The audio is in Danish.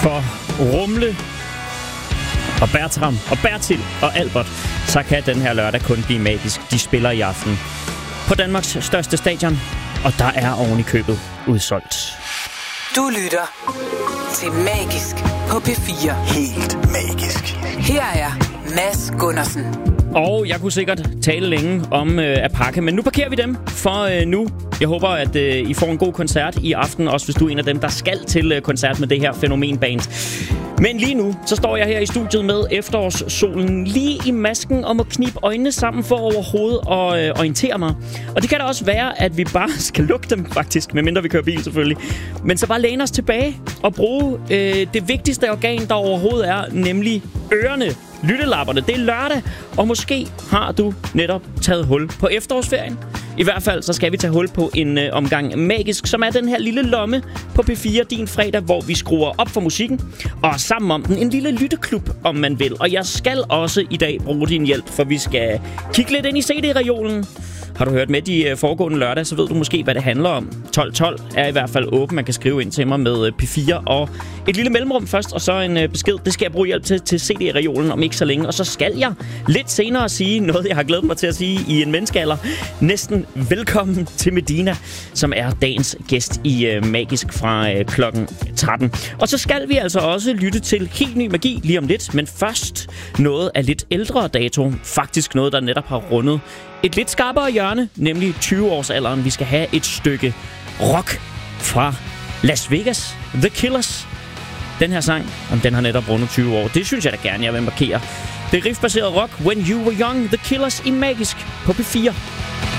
for Rumle og Bertram og Bertil og Albert, så kan den her lørdag kun blive magisk. De spiller i aften på Danmarks største stadion, og der er oven i købet udsolgt. Du lytter til Magisk på P4. Helt magisk. Her er Mads Gundersen. Og jeg kunne sikkert tale længe om at pakke, men nu parkerer vi dem for nu. Jeg håber, at I får en god koncert i aften, også hvis du er en af dem, der skal til koncert med det her fænomenband. Men lige nu, så står jeg her i studiet med efterårssolen lige i masken og må knibe øjnene sammen for overhovedet at orientere mig. Og det kan da også være, at vi bare skal lukke dem faktisk, medmindre vi kører bil selvfølgelig. Men så bare læne os tilbage og bruge det vigtigste organ, der overhovedet er, nemlig ørerne. Lyttelapperne. Det er lørdag, og måske har du netop taget hul på efterårsferien. I hvert fald så skal vi tage hul på en omgang magisk, som er den her lille lomme på P4 din fredag, hvor vi skruer op for musikken og sammen om den. En lille lytteklub, om man vil. Og jeg skal også i dag bruge din hjælp, for vi skal kigge lidt ind i CD-reolen. Har du hørt med de foregående lørdag, så ved du måske, hvad det handler om. 1212 er i hvert fald åben. Man kan skrive ind til mig med P4 og et lille mellemrum først, og så en besked. Det skal jeg bruge hjælp til CD-reolen om ikke så længe. Og så skal jeg lidt senere sige noget, jeg har glædet mig til at sige i en menneskealder. Næsten velkommen til Medina, som er dagens gæst i Magisk fra klokken 13. Og så skal vi altså også lytte til helt ny magi lige om lidt. Men først noget af lidt ældre dato. Faktisk noget, der netop har rundet et lidt skarpere hjørne, nemlig 20-årsalderen. Vi skal have et stykke rock fra Las Vegas. The Killers. Den her sang, om den har netop rundet 20 år. Det synes jeg da gerne, jeg vil markere. Det er riffbaseret rock. When You Were Young. The Killers i Magisk på P4.